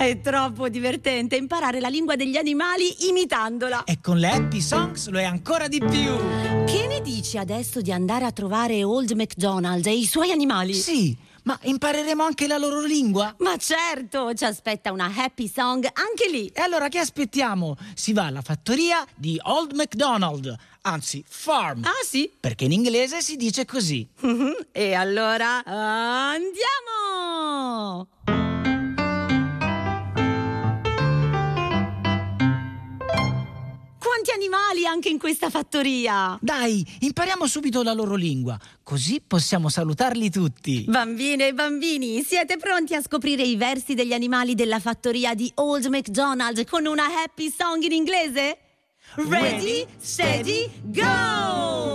È troppo divertente imparare la lingua degli animali imitandola. E con le Happy Songs lo è ancora di più. Che ne dici adesso di andare a trovare Old MacDonald e i suoi animali? Sì, ma impareremo anche la loro lingua? Ma certo, ci aspetta una Happy Song anche lì. E allora che aspettiamo? Si va alla fattoria di Old MacDonald, anzi farm. Ah sì? Perché in inglese si dice così. E allora andiamo! Quanti animali anche in questa fattoria! Dai, impariamo subito la loro lingua, così possiamo salutarli tutti. Bambine e bambini, siete pronti a scoprire i versi degli animali della fattoria di Old MacDonald con una Happy Song in inglese? Ready, steady, go!